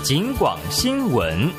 警广新闻。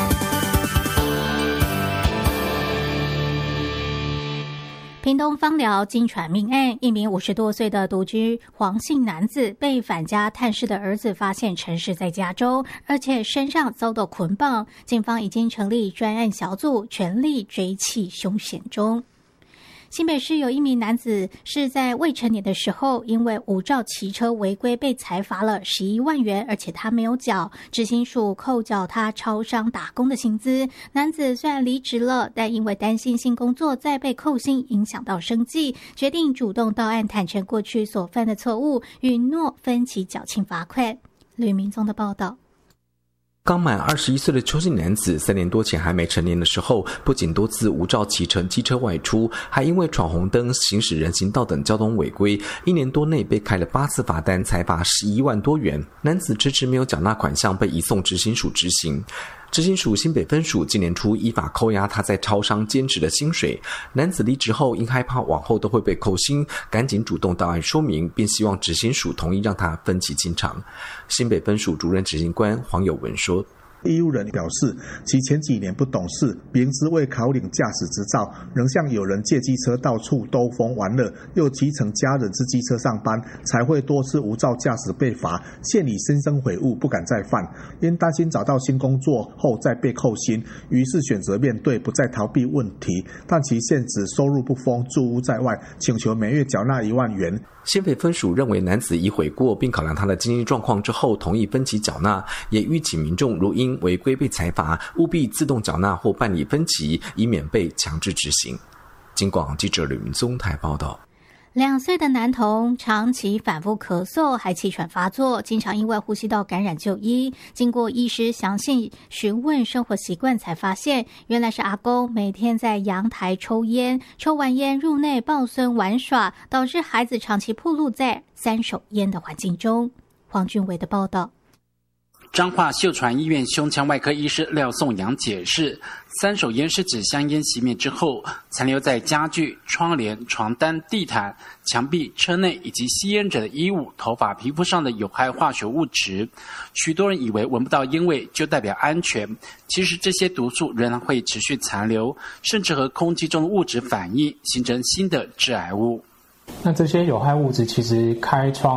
屏东枋寮惊传命案，一名50多岁的独居黄姓男子被返家探视的儿子发现沉尸在家中，而且身上遭到捆绑。警方已经成立专案小组，全力追缉凶嫌中。新北市有一名男子是在未成年的时候，因为无照骑车违规被裁罚了11万元，而且他没有缴，执行署扣缴他超商打工的薪资。男子虽然离职了，但因为担心新工作再被扣薪影响到生计，决定主动到案坦诚过去所犯的错误，允诺分期缴清罚款。吕明宗的报道。 刚满21岁的邱姓男子，3年多前还没成年的时候，不仅多次无照骑乘机车外出，还因为闯红灯、行驶人行道等交通违规，1年多内被开了8次罚单，才罚11万多元。男子迟迟没有缴纳款项，被移送执行署执行。执行署新北分署今年初依法扣押他在超商兼职的薪水。男子离职后，因害怕往后都会被扣薪，赶紧主动到案说明，并希望执行署同意让他分期清偿。新北分署主任执行官黄友文说， 义务人表示，其前几年不懂事，明知未考领驾驶执照，仍向友人借机车到处兜风玩乐，又骑乘家人之机车上班，才会多次无照驾驶被罚，现已心生悔悟，不敢再犯。因担心找到新工作后再被扣薪，于是选择面对，不再逃避问题。但其现职收入不丰，住屋在外，请求每月缴纳1万元。 新北分署认为男子已悔过，并考量他的经济状况之后，同意分期缴纳，也预请民众如因违规被裁罚，务必自动缴纳或办理分期，以免被强制执行。警广记者吕明宗台报道。 2岁的男童长期反复咳嗽，还气喘发作，经常因为呼吸道感染就医。经过医师详细询问生活习惯，才发现原来是阿公每天在阳台抽烟，抽完烟入内抱孙玩耍，导致孩子长期暴露在3手烟的环境中。黄俊伟的报道。 彰化秀传医院胸腔外科医师廖颂阳解释，3手烟是指香烟熄灭之后残留在家具、窗帘、床单、地毯、墙壁、车内以及吸烟者的衣物、头发、皮肤上的有害化学物质。许多人以为闻不到烟味就代表安全，其实这些毒素仍然会持续残留，甚至和空气中的物质反应，形成新的致癌物。 那这些有害物质其实开窗